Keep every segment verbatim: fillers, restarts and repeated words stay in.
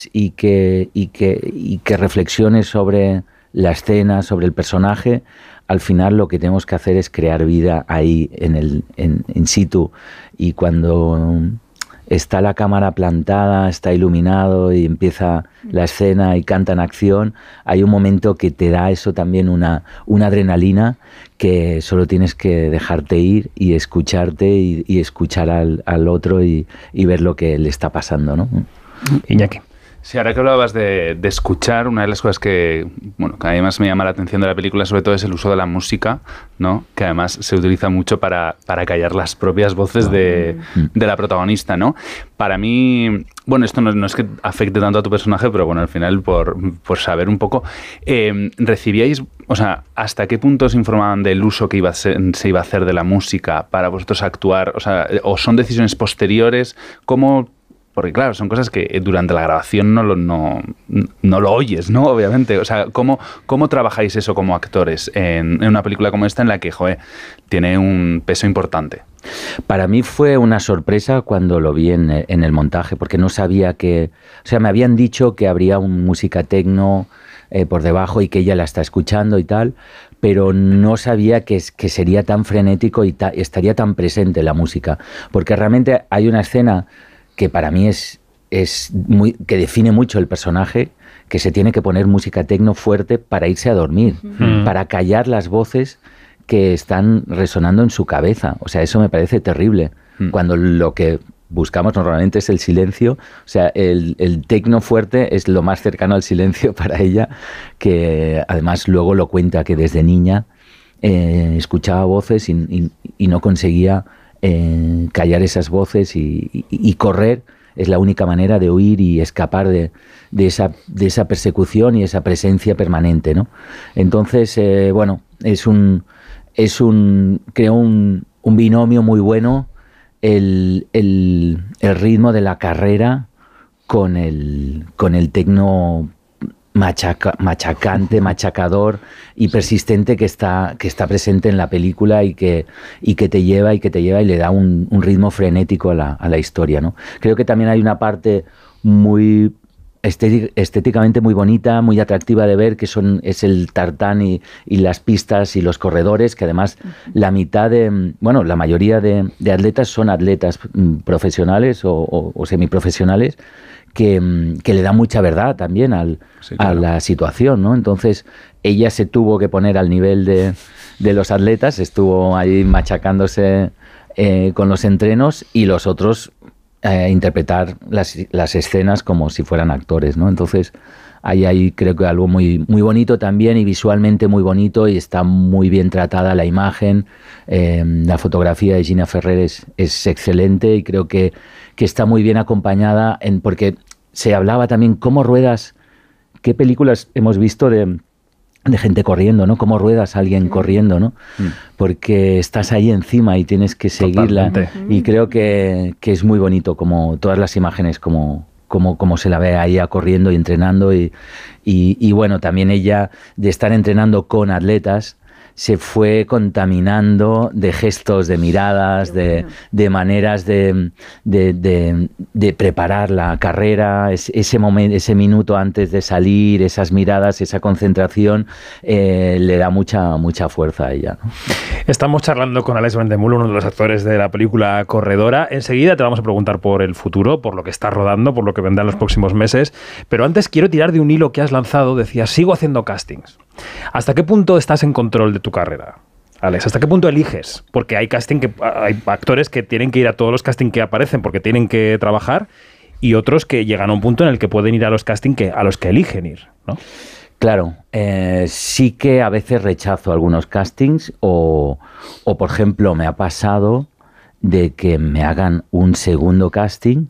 y que, y que, y que reflexiones sobre la escena, sobre el personaje, al final lo que tenemos que hacer es crear vida ahí en el en, in situ. Y cuando está la cámara plantada, está iluminado y empieza la escena y canta en acción, hay un momento que te da eso también una, una adrenalina que solo tienes que dejarte ir y escucharte y, y escuchar al, al otro y, y ver lo que le está pasando, ¿no? Iñaki. Sí, ahora que hablabas de, de escuchar, una de las cosas que, bueno, que además me llama la atención de la película sobre todo es el uso de la música, ¿no? Que además se utiliza mucho para, para callar las propias voces de, de la protagonista, ¿no? Para mí, bueno, esto no, no es que afecte tanto a tu personaje, pero bueno, al final por, por saber un poco, eh, ¿recibíais, o sea, hasta qué punto os informaban del uso que iba a ser, se iba a hacer de la música para vosotros actuar? O sea, ¿o son decisiones posteriores? ¿Cómo...? Porque claro, son cosas que durante la grabación no lo, no, no lo oyes, ¿no? Obviamente. O sea, ¿cómo, cómo trabajáis eso como actores en, en una película como esta en la que, joder, tiene un peso importante? Para mí fue una sorpresa cuando lo vi en, en el montaje, porque no sabía que... O sea, me habían dicho que habría un música techno eh, por debajo y que ella la está escuchando y tal, pero no sabía que, que sería tan frenético y ta, estaría tan presente la música. Porque realmente hay una escena que para mí es, es muy, que define mucho el personaje, que se tiene que poner música techno fuerte para irse a dormir, uh-huh. para callar las voces que están resonando en su cabeza. O sea, eso me parece terrible. Uh-huh. Cuando lo que buscamos normalmente es el silencio, o sea, el, el techno fuerte es lo más cercano al silencio para ella, que además luego lo cuenta que desde niña eh, escuchaba voces y, y, y no conseguía... Eh, callar esas voces y, y, y correr es la única manera de huir y escapar de, de, esa, de esa persecución y esa presencia permanente, ¿no? Entonces, eh, bueno, es un, es un creo un, un binomio muy bueno el, el, el ritmo de la carrera con el, con el tecno Machaca, machacante, machacador y persistente que está, que está presente en la película y que, y que te lleva y que te lleva y le da un, un ritmo frenético a la, a la historia, ¿no? Creo que también hay una parte muy estéticamente muy bonita, muy atractiva de ver, que son es el tartán y, y las pistas y los corredores, que además la mitad de, bueno, la mayoría de, de atletas son atletas profesionales o, o, o semiprofesionales, Que, que le da mucha verdad también al, sí, claro. a la situación, ¿no? Entonces, ella se tuvo que poner al nivel de, de los atletas, estuvo ahí machacándose eh, con los entrenos y los otros eh, interpretar las, las escenas como si fueran actores, ¿no? Entonces, ahí hay creo que algo muy, muy bonito también y visualmente muy bonito y está muy bien tratada la imagen. Eh, la fotografía de Gina Ferrer es, es excelente y creo que, que está muy bien acompañada en, porque se hablaba también cómo ruedas, qué películas hemos visto de, de gente corriendo, ¿no? Cómo ruedas a alguien corriendo, ¿no? Mm. Porque estás ahí encima y tienes que seguirla. Totalmente. Y creo que, que es muy bonito como todas las imágenes como... Como, como se la ve a ella corriendo y entrenando y, y, y bueno, también ella de estar entrenando con atletas se fue contaminando de gestos, de miradas, de, de maneras de, de, de, de preparar la carrera, es, ese momento, ese minuto antes de salir, esas miradas, esa concentración, eh, le da mucha, mucha fuerza a ella, ¿no? Estamos charlando con Alex Vendemul, uno de los actores de la película Corredora. Enseguida te vamos a preguntar por el futuro, por lo que estás rodando, por lo que vendrá en los próximos meses. Pero antes quiero tirar de un hilo que has lanzado. Decías, sigo haciendo castings. ¿Hasta qué punto estás en control de tu carrera, Alex? ¿Hasta qué punto eliges? Porque hay casting que hay actores que tienen que ir a todos los castings que aparecen porque tienen que trabajar y otros que llegan a un punto en el que pueden ir a los castings que, a los que eligen ir, ¿no? Claro, eh, sí que a veces rechazo algunos castings o, o, por ejemplo, me ha pasado de que me hagan un segundo casting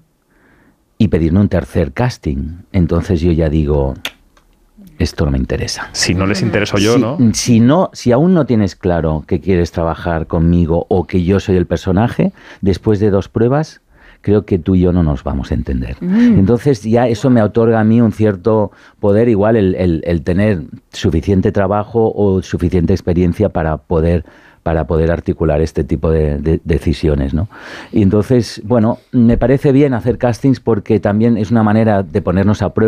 y pedirme un tercer casting. Entonces yo ya digo, esto no me interesa. Si no les intereso yo, si, ¿no? Si no, si aún no tienes claro que quieres trabajar conmigo o que yo soy el personaje, después de dos pruebas, creo que tú y yo no nos vamos a entender. Mm. Entonces ya eso me otorga a mí un cierto poder, igual el, el, el tener suficiente trabajo o suficiente experiencia para poder para poder articular este tipo de, de decisiones, ¿no? Y entonces, bueno, me parece bien hacer castings porque también es una manera de ponernos a prueba.